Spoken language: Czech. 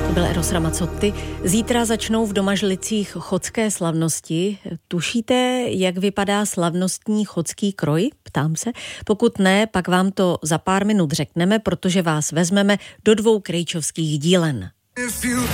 To byl Eros Ramazzotti. Zítra začnou v Domažlicích chodské slavnosti. Tušíte, jak vypadá slavnostní chodský kroj? Ptám se. Pokud ne, pak vám to za pár minut řekneme, protože vás vezmeme do 2 krejčovských dílen.